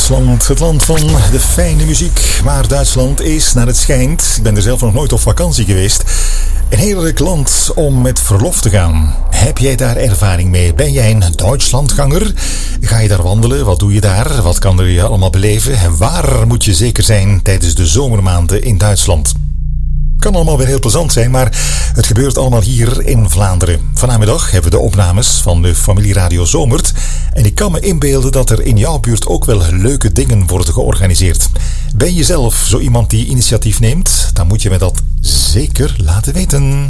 Duitsland, het land van de fijne muziek. Maar Duitsland is, naar het schijnt, ik ben er zelf nog nooit op vakantie geweest, een heerlijk land om met verlof te gaan. Heb jij daar ervaring mee? Ben jij een Duitslandganger? Ga je daar wandelen? Wat doe je daar? Wat kan er je allemaal beleven? En waar moet je zeker zijn tijdens de zomermaanden in Duitsland? Kan allemaal weer heel plezant zijn, maar het gebeurt allemaal hier in Vlaanderen. Vanmiddag hebben we de opnames van de familie Radio Zomert. En ik kan me inbeelden dat er in jouw buurt ook wel leuke dingen worden georganiseerd. Ben je zelf zo iemand die initiatief neemt? Dan moet je me dat zeker laten weten.